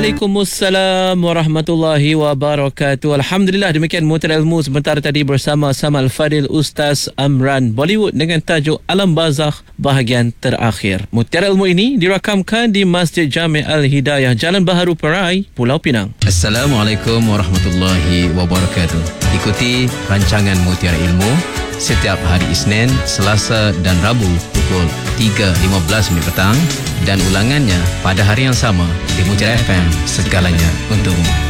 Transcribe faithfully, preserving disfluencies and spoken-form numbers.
Waalaikumsalam warahmatullahi wabarakatuh. Alhamdulillah, demikian Mutiara Ilmu sebentar tadi bersama Samal Fadil Ustaz Amran Bollywood dengan tajuk Alam Barzakh bahagian terakhir. Mutiara Ilmu ini dirakamkan di Masjid Jami' Al-Hidayah, Jalan Baharu Perai, Pulau Pinang. Assalamualaikum warahmatullahi wabarakatuh. Ikuti rancangan Mutiara Ilmu setiap hari Isnin, Selasa dan Rabu pukul tiga lima belas minit petang dan ulangannya pada hari yang sama di Mutiara F M. Segalanya untukmu.